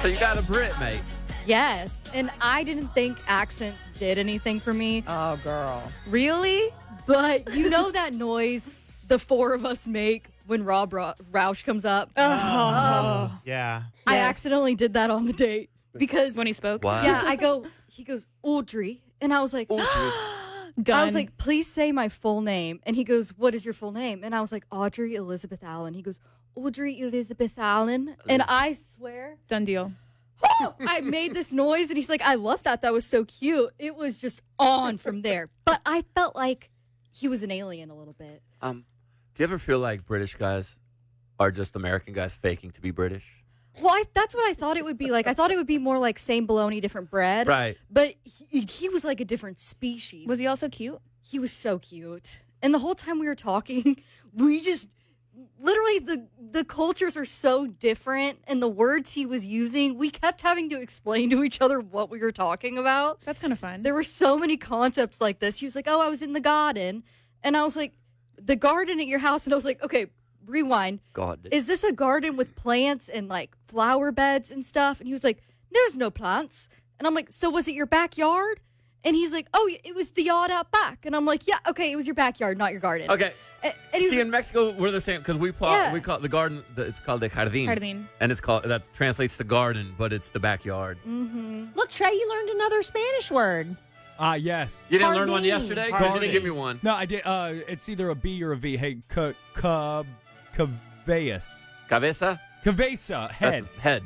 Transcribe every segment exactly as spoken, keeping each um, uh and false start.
So you got a Brit, mate. Yes, and I didn't think accents did anything for me. Oh, girl. Really? But you know that noise the four of us make when Rob Ra- Roush comes up? Oh. Yeah. I Yes. accidentally did that on the date because When he spoke? Wow. yeah, I go, he goes, Audrey. And I was like, Done. I was like, please say my full name. And he goes, what is your full name? And I was like, Audrey Elizabeth Allen. He goes, Audrey Elizabeth Allen. And I swear, done deal. I made this noise. And he's like, I love that. That was so cute. It was just on from there. But I felt like he was an alien a little bit. Um, do you ever feel like British guys are just American guys faking to be British? Well, I, that's what I thought it would be like. I thought it would be more like same bologna, different bread. Right. But he, he was like a different species. Was he also cute? He was so cute. And the whole time we were talking, we just literally the the cultures are so different and the words he was using, we kept having to explain to each other what we were talking about. That's kind of fun. There were so many concepts like this. He was like, "Oh, I was in the garden." And I was like, "The garden at your house?" And I was like, "Okay, rewind. God. Is this a garden with plants and like flower beds and stuff?" And he was like, "There's no plants." And I'm like, "So was it your backyard?" And he's like, "Oh, it was the yard out back." And I'm like, "Yeah, okay, it was your backyard, not your garden." Okay. And, and he was See, like, in Mexico, we're the same because we call Yeah. we call the garden. The, it's called the jardín. Jardín. And it's called that translates to garden, but it's the backyard. Look, Trey, you learned another Spanish word. Ah, yes. You didn't learn one Jardín. yesterday because you didn't Jardín. give me one. No, I did. Uh, it's either a B or a V. Hey, c- c- cabeas. Cabeza. Cabeza. Head. That's head.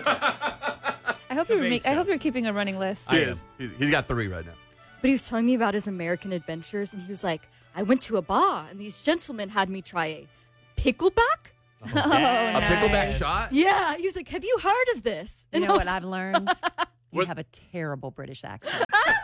I hope you're make, I Cabeza. hope you're keeping a running list. he I is. He's, he's got three right now. but he was telling me about his American adventures, and he was like, "I went to a bar, and these gentlemen had me try a pickleback." A pickleback nice. shot. Yeah, he was like, "Have you heard of this?" You And know I what was- I've learned? You What? have a terrible British accent.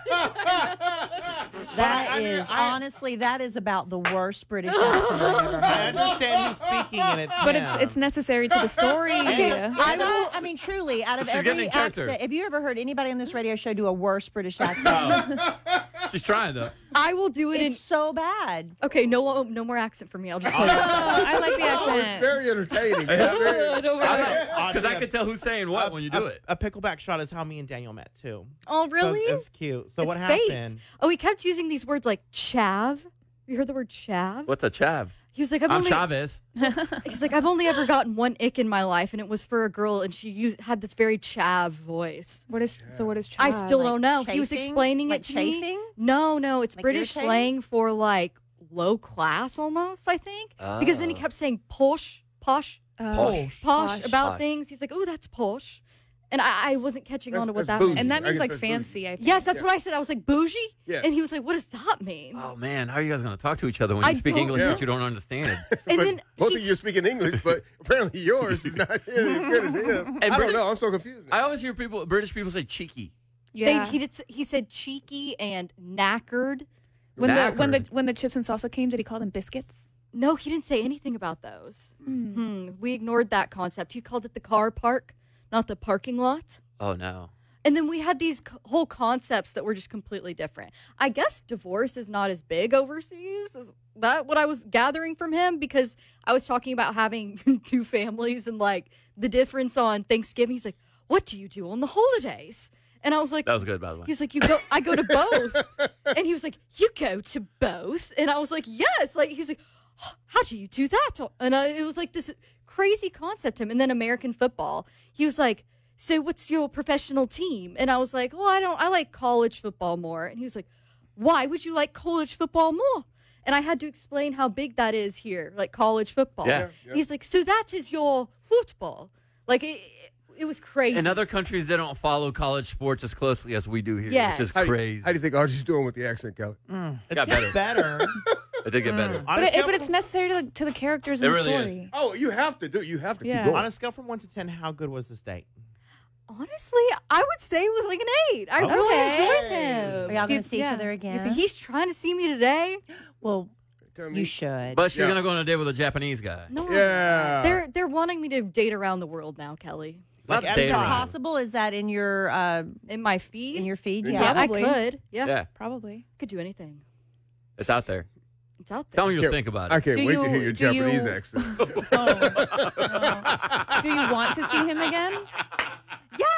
That is, honestly, that is about the worst British accent I've ever I heard. understand who's speaking, and it's But him. it's it's necessary to the story. Okay, I I, will- I mean, truly, out of She's getting every in character. accent, have you ever heard anybody on this radio show do a worse British accent? She's trying though. I will do it in. It's so bad. Okay, no, no more accent for me. I'll just play Oh, I like the accent. Very entertaining. Very- Because I could tell who's saying what when you do a, it. A pickleback shot is how me and Daniel met too. Oh, really? So it's cute. So It's what fate. happened? Oh, he kept using these words like chav. You heard the word chav? What's a chav? He was like, I've I'm only, Chavez. he's like, I've only ever gotten one ick in my life, and it was for a girl, and she used, had this very chav voice. What is so? What is? I child? still like don't know. He was chafing? explaining Like it to chafing? me. No, no, it's Like British irritating? slang for like low class almost, I think. Because then he Oh. kept saying posh, posh, Uh, Posh. posh, Posh. about Posh. things. He's like, oh, that's posh. And I, I wasn't catching That's- on to what that's that bougie. meant. and that I means guess like that's fancy. I think. Yes, that's what I said. I was like, bougie? Yeah. And he was like, what does that mean? Oh man, how are you guys going to talk to each other when you I speak don't- English Yeah. that you don't understand? And But then both he of you are speaking English, but apparently yours is not as good as him. I British- don't know. I'm so confused. I always hear people, British people say cheeky. Yeah. They, he did. He said cheeky and knackered. when the when the knackered. when the chips and salsa came, did he call them biscuits? No, he didn't say anything about those. Hmm. We ignored that concept. He called it the car park, not the parking lot. Oh no. And then we had these co- whole concepts that were just completely different. I guess divorce is not as big overseas. Is that what I was gathering from him? Because I was talking about having two families and like the difference on Thanksgiving. He's like, "What do you do on the holidays?" And I was like, That was good, by the way. He was like, "You go." I go to both, and he was like, "You go to both," and I was like, "Yes." Like he's like, "How do you do that?" And I, it was like this crazy concept to him. And then American football, he was like, "So what's your professional team?" And I was like, "Well, I don't. I like college football more." And he was like, "Why would you like college football more?" And I had to explain how big that is here, like college football. Yeah. Yeah. He's like, "So that is your football?" Like it, it was crazy. In other countries, they don't follow college sports as closely as we do here, Yes. which is How do, crazy. you, how do you think Archie's doing with the accent, Kelly? It's got better. better. It did get better. On But a it, scale but it's from- necessary to, to the characters It in the really is. story. Oh, you have to do. You have to Yeah. keep going. on a scale from one to ten, how good was this date? Honestly, I would say it was like an eight. I really Okay. enjoyed Are him. y'all Do- going to see yeah. each other You again? He's trying to see me today. Well, Tell me. you should. But she's Yeah. going to go on a date with a Japanese guy. No, Yeah. they're they're wanting me to date around the world now, Kelly. Not Like, date Is that around. possible? Is that in your uh, In my feed, in your feed? In Yeah. yeah, Probably. I could. Yeah, Yeah, Probably. could do anything. it's out there. It's out there. Tell me you'll Can't- think about I it. can't Do wait to you- hear your do you- Japanese accent. Oh, no. Do you want to see him again? Yeah,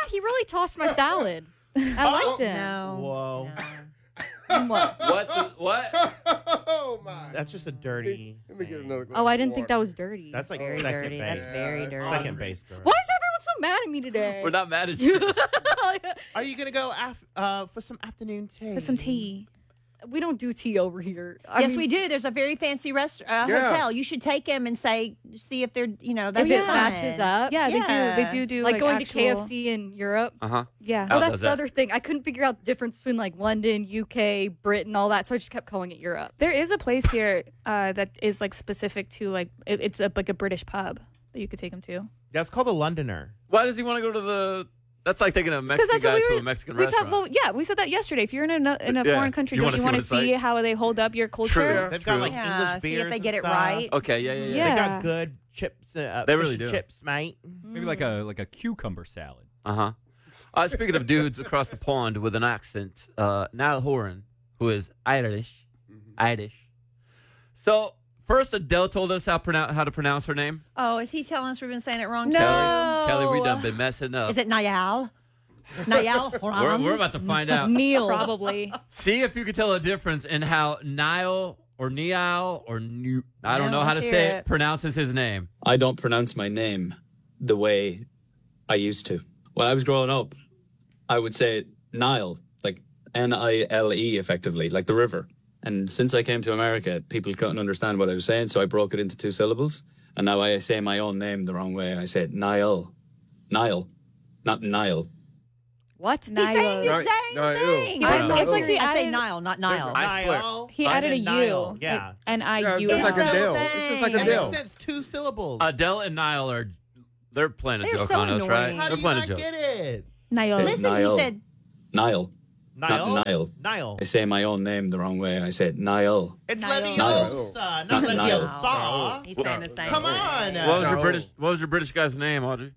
tossed my salad. I liked him. No. Whoa. No. What? What? The, what? Oh my! That's just a dirty. Let me get thing. another. Glass Oh, I of didn't think water. that was dirty. That's like Very second dirty. base. That's very Yeah, dirty. Second base. Girl. Why is everyone so mad at me today? We're not mad at you. Are you gonna go af- uh, for some afternoon tea? For some tea. We don't do tea over here. I yes, mean, we do. There's a very fancy rest uh, Yeah. hotel. You should take him and say, see if they're, you know, If that's it matches up. Yeah, Yeah. they do. They do do Like, like, going actual, to K F C in Europe. Uh huh. Yeah. Al Well, that's does the that. other thing. I couldn't figure out the difference between like London, U K, Britain, all that. So I just kept calling it Europe. There is a place here uh, that is like specific to like it, it's a, like a British pub that you could take him to. That's called a Londoner. Why does he want to go to the? That's like taking a Because Mexican that's what guy we to were. a Mexican we restaurant. talked. Well, yeah, we said that yesterday. If you're in a in a Yeah. foreign country, You don't wanna you see want what to it's like? see how they hold up your culture? True. They've True. got like Yeah, English see if beers they and get it stuff. right. Okay. Yeah. Yeah. Yeah. Yeah. They got good chips. Uh, They fish really and do. Chips, mate. Maybe like a like a cucumber salad. Uh huh. Uh, speaking of dudes across the pond with an accent, uh, Niall Horan, who is Irish, Irish. So first, Adele told us how pronounce how to pronounce her name. Oh, is he telling us we've been saying it wrong? No. too? Kelly, Kelly, we done been messing up. Is it Niall? Niall we're, Horan? we're about to find out. Neil. Probably. See if you can tell a difference in how Niall or Niall or New, I don't Yeah, know how to let's say hear it, it. pronounces his name. I don't pronounce my name the way I used to. When I was growing up, I would say Nile, like N I L E effectively, like the river. And since I came to America, people couldn't understand what I was saying, so I broke it into two syllables. And now I say my own name the wrong way. I say it Niall. Niall, not Nile. What? He's saying the Niall. same Niall. thing. Niall. It's like he I say added- Niall, not Niall. I swear. Niall. He And added a then Niall. U. Yeah. N I U. Yeah, just like so Adele. same. It's just like That Adele. makes sense. Two syllables. Adele and Niall are, they're playing a They're joke so on us, right? annoying. How They're do you playing a not joke. get it? Niall. Listen, Niall. he said, Niall. Niall. Not Niall. Niall. I say my own name the wrong way. I say it Niall. It's Niall. Leviosa, not Not Niall. Leviosa. he's saying the same Come thing. on. What was your No. British? What was your British guy's name, Audrey?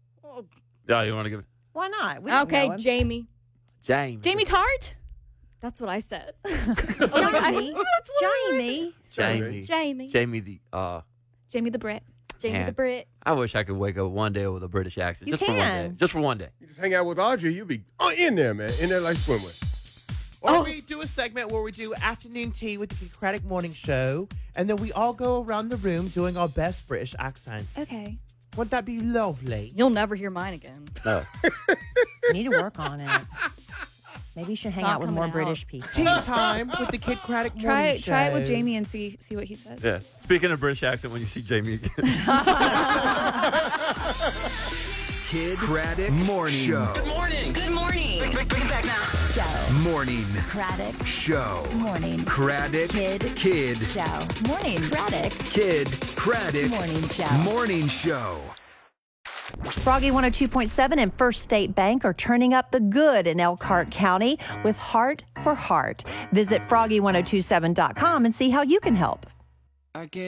Yeah, you want to give it? Why not? We don't Okay, know him. Jamie. Jamie. Jamie Tart. That's what I said. Jamie. That's literally what I Jamie. Jamie. said. Jamie. Jamie the. Uh, Jamie the Brit. Jamie Man. the Brit. I wish I could wake up one day with a British accent, You just for one day. can. Just for one day. You just hang out with Audrey, you'll be uh, in there, man. In there like swimwear. Or Oh. we do a segment where we do afternoon tea with the Democratic Morning Show, and then we all go around the room doing our best British accents. Okay. Wouldn't that be lovely? You'll never hear mine again. No. You need to work on it. Maybe you should hang not out with coming more out. British people. Tea time with the Kid Craddock Morning Try Show. try it with Jamie and see see what he says. Yeah. Speaking of British accent, when you see Jamie again. Kid Craddock Morning Show. Good morning. Good morning. Bring, bring, bring it back now. Show. Morning Craddock. Show. Morning. Craddock Kid. Kid Show. Morning. Craddock. Kid Craddock Morning show. Morning Show. Froggy one oh two point seven and First State Bank are turning up the good in Elkhart County with Heart for Heart. Visit froggy ten twenty-seven dot com and see how you can help. I get